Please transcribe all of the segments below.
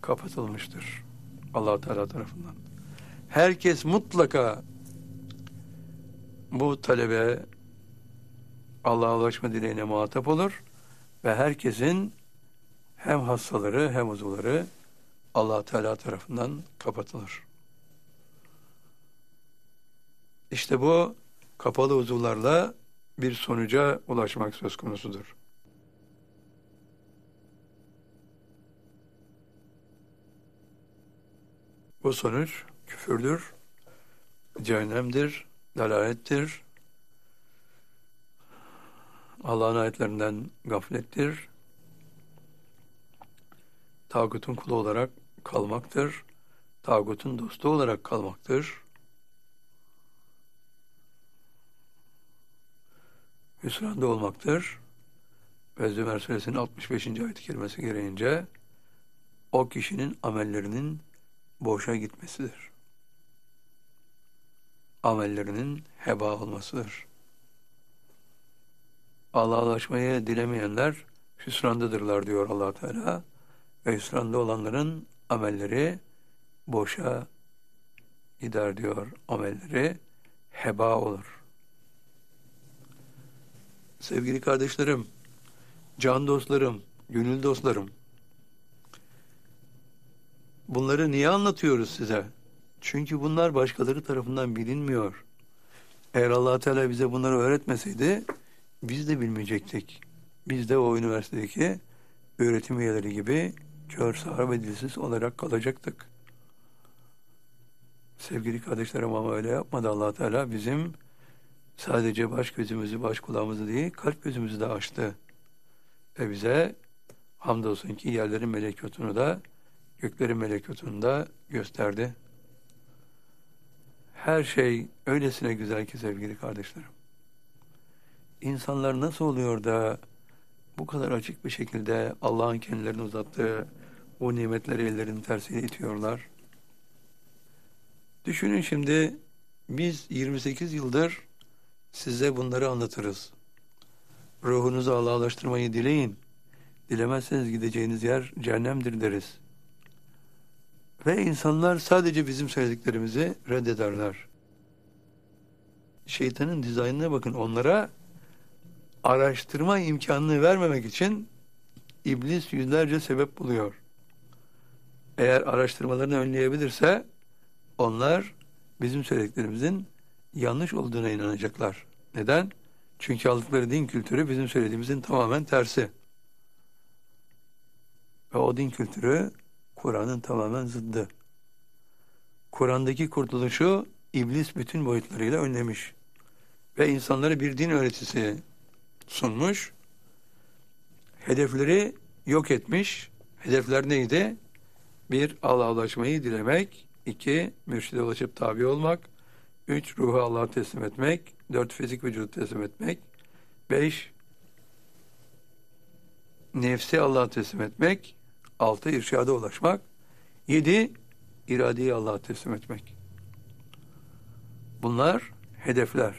kapatılmıştır Allah Teala tarafından. Herkes mutlaka bu talebe Allah'a ulaşma dileğine muhatap olur ve herkesin hem hassaları hem uzuvları Allah Teala tarafından kapatılır. İşte bu kapalı uzuvlarla bir sonuca ulaşmak söz konusudur. Bu sonuç küfürdür, cehennemdir, dalalettir, Allah'ın ayetlerinden gaflettir, tağutun kulu olarak kalmaktır, tağutun dostu olarak kalmaktır, hüsranda olmaktır ve Zümer Suresinin 65. ayet-i kerimesi gereğince o kişinin amellerinin boşa gitmesidir. Amellerinin heba olmasıdır. Allah'a ulaşmayı dilemeyenler hüsrandadırlar diyor Allah Teala ve hüsranda olanların amelleri boşa gider diyor. Amelleri heba olur. Sevgili kardeşlerim, can dostlarım, gönül dostlarım, bunları niye anlatıyoruz size? Çünkü bunlar başkaları tarafından bilinmiyor. Eğer Allah Teala bize bunları öğretmeseydi biz de bilmeyecektik. Biz de o üniversitedeki öğretim üyeleri gibi kör, sağır ve dilsiz olarak kalacaktık. Sevgili kardeşlerim, ama öyle yapmadı Allah Teala. Bizim sadece baş gözümüzü, baş kulağımızı değil, kalp gözümüzü de açtı. Ve bize hamdolsun ki yerlerin melekutunu da, göklerin melekutunu da gösterdi. Her şey öylesine güzel ki sevgili kardeşlerim. İnsanlar nasıl oluyor da bu kadar açık bir şekilde Allah'ın kendilerini uzattığı o nimetleri ellerinin tersiyle itiyorlar? Düşünün şimdi, biz 28 yıldır size bunları anlatırız. Ruhunuzu Allah'a ulaştırmayı dileyin. Dilemezseniz gideceğiniz yer cehennemdir deriz. Ve insanlar sadece bizim söylediklerimizi reddederler. Şeytanın dizaynına bakın. Onlara araştırma imkanını vermemek için iblis yüzlerce sebep buluyor. Eğer araştırmalarını önleyebilirse onlar bizim söylediklerimizin yanlış olduğuna inanacaklar. Neden? Çünkü aldıkları din kültürü bizim söylediğimizin tamamen tersi. Ve o din kültürü Kur'an'ın tamamen zıddı. Kur'an'daki kurtuluşu iblis bütün boyutlarıyla önlemiş. Ve insanlara bir din öğretisi sunmuş. Hedefleri yok etmiş. Hedefler neydi? 1. Allah'a ulaşmayı dilemek. 2. Mürşide ulaşıp tabi olmak. 3. Ruhu Allah'a teslim etmek. 4. Fizik vücudu teslim etmek. 5. Nefsi Allah'a teslim etmek. 6. İrşada ulaşmak. 7. İradeyi Allah'a teslim etmek. Bunlar hedefler.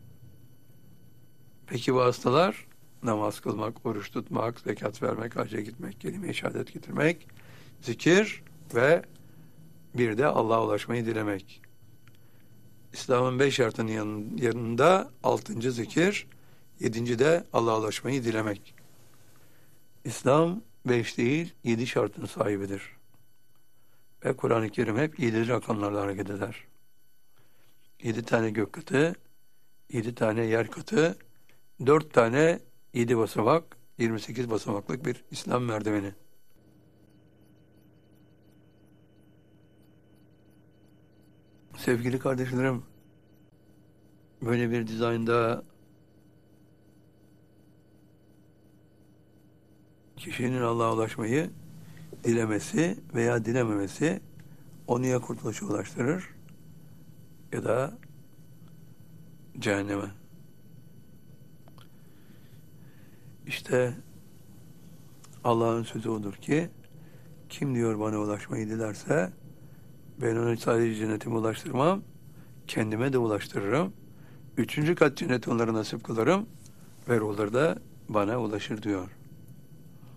Peki vasıtalar? Namaz kılmak, oruç tutmak, zekat vermek, hacca gitmek, kelime-i şehadet getirmek, zikir ve bir de Allah'a ulaşmayı dilemek. İslam'ın 5 şartının yanında 6. zikir, 7. de Allah'a ulaşmayı dilemek. İslam 5 değil, 7 şartın sahibidir. Ve Kur'an-ı Kerim hep 7 rakamlarla hareket eder. 7 tane gök katı, 7 tane yer katı, 4 tane 7 basamak, 28 basamaklık bir İslam merdiveni. Sevgili kardeşlerim, böyle bir dizaynda kişinin Allah'a ulaşmayı dilemesi veya dilememesi onu ya kurtuluşa ulaştırır ya da cehenneme. İşte Allah'ın sözü odur ki, kim diyor bana ulaşmayı dilerse ben onu sadece cennetime ulaştırmam, kendime de ulaştırırım. 3. kat cennet onlara nasip kılarım ve ruhları da bana ulaşır diyor.